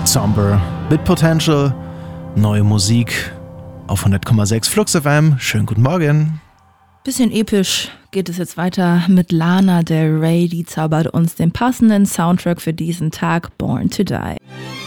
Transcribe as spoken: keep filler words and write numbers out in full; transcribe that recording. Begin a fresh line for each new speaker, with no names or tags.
Somber mit Potential, neue Musik auf hundert Komma sechs Flux F M. Schönen guten Morgen.
Bisschen episch geht es jetzt weiter mit Lana Del Rey, die zaubert uns den passenden Soundtrack für diesen Tag, Born to Die.